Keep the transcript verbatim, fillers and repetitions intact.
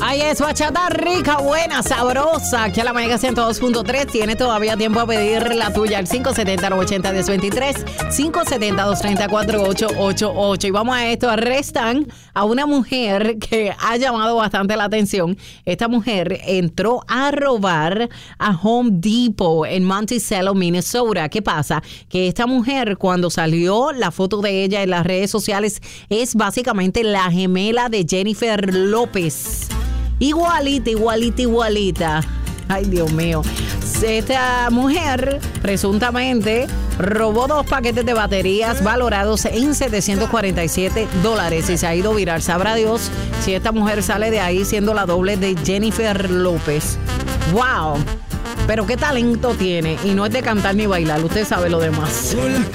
Ahí es bachata rica, buena, sabrosa. Aquí a la Mega ciento dos punto tres. Tiene todavía tiempo a pedir la tuya al cinco siete cero, nueve ocho cero, uno cero dos tres, cinco siete cero, dos tres cuatro, ocho ocho ocho. Y vamos a esto. Arrestan a una mujer que ha llamado bastante la atención. Esta mujer entró a robar a Home Depot en Monticello, Minnesota. ¿Qué pasa? Que esta mujer, cuando salió la foto de ella en las redes sociales, es básicamente la gemela de Jennifer López. Igualita, igualita, igualita. Ay, Dios mío. Esta mujer presuntamente robó dos paquetes de baterías valorados en setecientos cuarenta y siete dólares y se ha ido viral. Sabrá Dios si esta mujer sale de ahí siendo la doble de Jennifer López. ¡Wow! Pero qué talento tiene. Y no es de cantar ni bailar. Usted sabe lo demás.